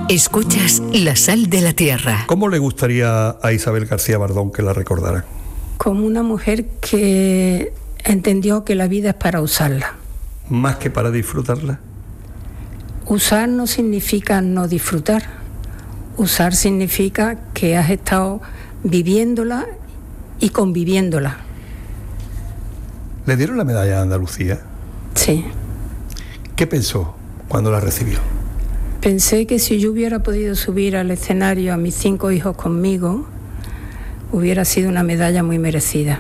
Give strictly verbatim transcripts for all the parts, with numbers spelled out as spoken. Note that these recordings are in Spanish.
Escuchas La Sal de la Tierra. ¿Cómo le gustaría a Isabel García Bardón que la recordara? Como una mujer que entendió que la vida es para usarla. ¿Más que para disfrutarla? Usar no significa no disfrutar. Usar significa que has estado viviéndola y conviviéndola. ¿Le dieron la medalla de Andalucía? Sí. ¿Qué pensó cuando la recibió? Pensé que si yo hubiera podido subir al escenario a mis cinco hijos conmigo, hubiera sido una medalla muy merecida.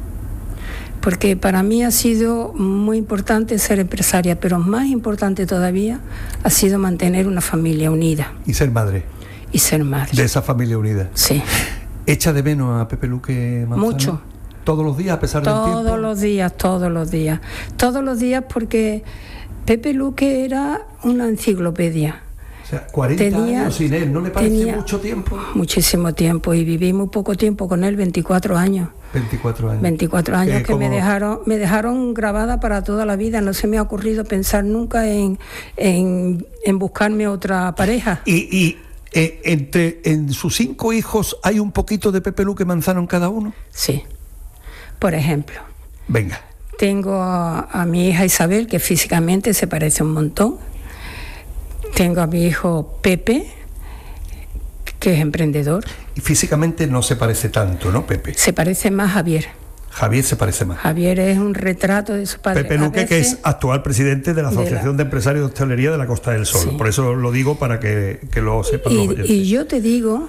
Porque para mí ha sido muy importante ser empresaria, pero más importante todavía ha sido mantener una familia unida. ¿Y ser madre? Y ser madre. ¿De esa familia unida? Sí. ¿Echa de menos a Pepe Luque Manzano? Mucho. ¿Todos los días a pesar del tiempo? Todos los días, todos los días. Todos los días porque Pepe Luque era una enciclopedia. O sea, cuarenta tenía, años sin él, ¿no le parece mucho tiempo? Muchísimo tiempo, y viví muy poco tiempo con él, veinticuatro años. veinticuatro años. veinticuatro años que, que me dejaron me dejaron grabada para toda la vida. No se me ha ocurrido pensar nunca en, en, en buscarme otra pareja. Y, y eh, entre en sus cinco hijos hay un poquito de Pepe Luque Manzano en cada uno. Sí. Por ejemplo. Venga. Tengo a, a mi hija Isabel, que físicamente se parece un montón. Tengo a mi hijo Pepe, que es emprendedor. Y físicamente no se parece tanto, ¿no, Pepe? Se parece más a Javier. Javier se parece más. Javier es un retrato de su padre. Pepe Luque, que es actual presidente de la Asociación de, la... de Empresarios de Hostelería de la Costa del Sol. Sí. Por eso lo digo, para que, que lo sepan los oyentes. Y yo te digo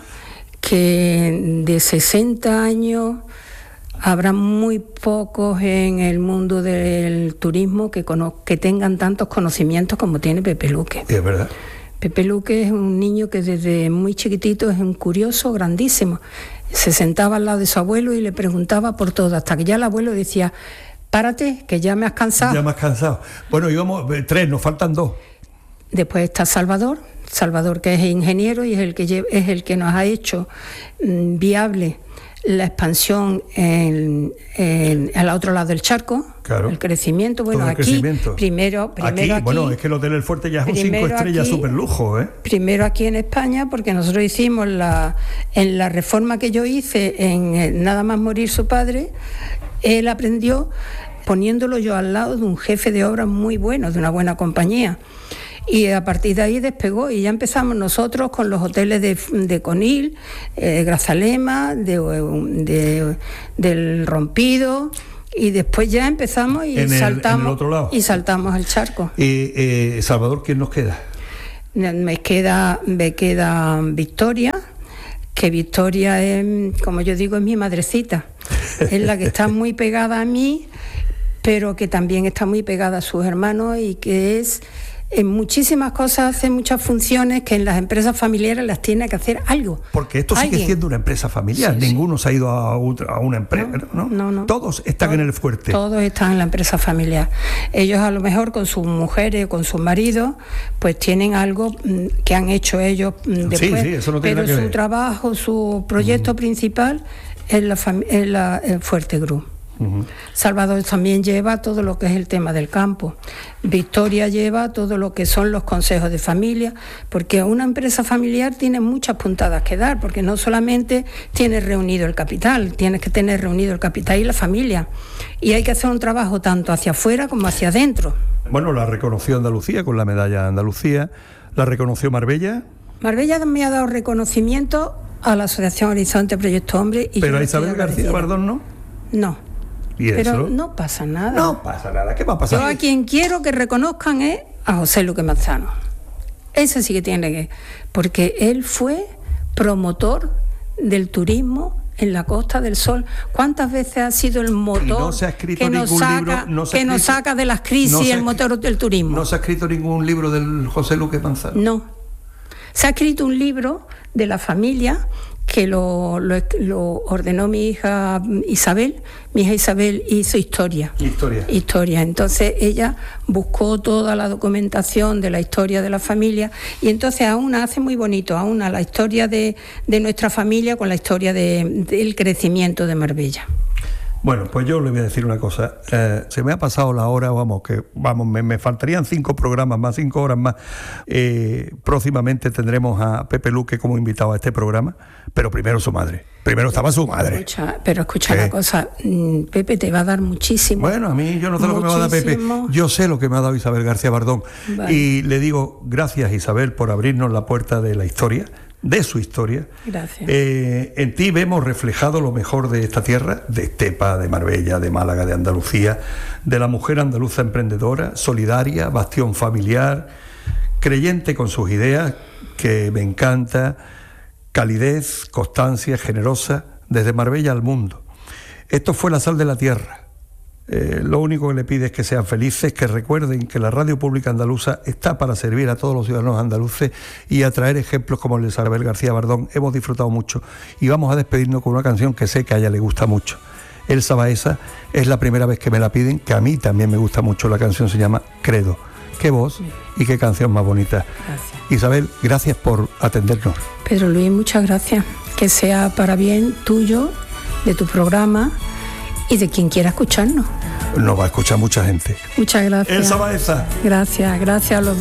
que de sesenta años... habrá muy pocos en el mundo del turismo que, cono- que tengan tantos conocimientos como tiene Pepe Luque. Es verdad. Pepe Luque es un niño que desde muy chiquitito es un curioso grandísimo. Se sentaba al lado de su abuelo y le preguntaba por todo, hasta que ya el abuelo decía: párate, que ya me has cansado. Ya me has cansado. Bueno, íbamos tres, nos faltan dos. Después está Salvador, Salvador que es ingeniero y es el que, lle- es el que nos ha hecho mm, viable la expansión en, en, al otro lado del charco, claro. El crecimiento. Bueno, el aquí, crecimiento. Primero, primero aquí, aquí, bueno, es que el Hotel El Fuerte ya es un cinco estrellas super lujo, ¿eh? Primero aquí en España, porque nosotros hicimos la, en la reforma que yo hice, en, en Nada más morir su padre, él aprendió poniéndolo yo al lado de un jefe de obras muy bueno, de una buena compañía. Y a partir de ahí despegó, y ya empezamos nosotros con los hoteles de, de Conil, eh, Grazalema, de, de, del Rompido, y después ya empezamos y en el, saltamos en el otro lado. Y saltamos el charco. Eh, eh, Salvador, ¿quién nos queda? Me queda, me queda Victoria, que Victoria es, como yo digo, es mi madrecita. Es la que está muy pegada a mí, pero que también está muy pegada a sus hermanos, y que es... en muchísimas cosas hace muchas funciones que en las empresas familiares las tiene que hacer algo. Porque esto sigue ¿Alguien? siendo una empresa familiar. Sí, Ninguno sí. se ha ido a, otra, a una empresa, ¿no? No, no, no. Todos están Todo, en el Fuerte. Todos están en la empresa familiar. Ellos a lo mejor con sus mujeres, con sus maridos, pues tienen algo que han hecho ellos después. Sí, sí, eso no tiene pero nada que su ver. trabajo, su proyecto mm. principal es la, fam- es la el Fuerte Group. Uh-huh. Salvador también lleva todo lo que es el tema del campo. Victoria lleva todo lo que son los consejos de familia, porque una empresa familiar tiene muchas puntadas que dar, porque no solamente tienes reunido el capital, tienes que tener reunido el capital y la familia, y hay que hacer un trabajo tanto hacia afuera como hacia adentro. Bueno, la reconoció Andalucía con la medalla Andalucía, la reconoció Marbella. Marbella me ha dado reconocimiento a la Asociación Horizonte Proyecto Hombre. Y pero a Isabel García Bardón no. No. ¿Y pero eso? No pasa nada. No pasa nada. ¿Qué va a pasar? Yo a quien quiero que reconozcan es a José Luque Manzano. Ese sí que tiene que... porque él fue promotor del turismo en la Costa del Sol. ¿Cuántas veces ha sido el motor no se ha escrito que, nos saca, libro, no se que escrito, nos saca de las crisis, no el motor del turismo? ¿No se ha escrito ningún libro del José Luque Manzano? No. Se ha escrito un libro de la familia que lo, lo, lo ordenó mi hija Isabel. Mi hija Isabel hizo historia. Historia. Historia. Entonces ella buscó toda la documentación de la historia de la familia, y entonces aúna, hace muy bonito, aúna la historia de, de nuestra familia con la historia de, del crecimiento de Marbella. Bueno, pues yo le voy a decir una cosa. Eh, se me ha pasado la hora, vamos, que vamos, me, me faltarían cinco programas más, cinco horas más. Eh, próximamente tendremos a Pepe Luque como invitado a este programa, pero primero su madre. Primero estaba su madre. Escucha, pero escucha una cosa, Pepe te va a dar muchísimo. Bueno, a mí yo no sé muchísimo. Lo que me va a dar Pepe. Yo sé lo que me ha dado Isabel García Bardón. Vale. Y le digo gracias, Isabel, por abrirnos la puerta de la historia, de su historia. Gracias. Eh, en ti vemos reflejado lo mejor de esta tierra, de Estepa, de Marbella, de Málaga, de Andalucía, de la mujer andaluza emprendedora, solidaria, bastión familiar, creyente con sus ideas, que me encanta, calidez, constancia, generosa, desde Marbella al mundo. Esto fue La Sal de la Tierra. Eh, lo único que le pide es que sean felices, que recuerden que la radio pública andaluza está para servir a todos los ciudadanos andaluces y a traer ejemplos como el de Isabel García Bardón. Hemos disfrutado mucho y vamos a despedirnos con una canción que sé que a ella le gusta mucho. Elsa Baeza, es la primera vez que me la piden, que a mí también me gusta mucho. La canción se llama Credo. Qué voz y qué canción más bonita. Gracias. Isabel, gracias por atendernos. Pedro Luis, muchas gracias. Que sea para bien tuyo, de tu programa y de quien quiera escucharnos. Nos va a escuchar mucha gente. Muchas gracias. Elsa Baeza. Gracias, gracias a los